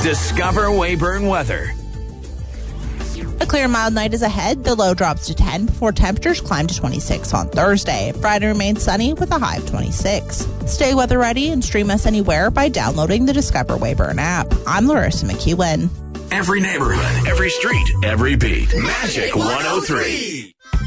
Discover Weyburn weather. A clear, mild night is ahead. The low drops to 10 before temperatures climb to 26 on Thursday. Friday remains sunny with a high of 26. Stay weather ready and stream us anywhere by downloading the Discover Weyburn app. I'm Larissa McEwen. Every neighborhood, every street, every beat. Magic 103.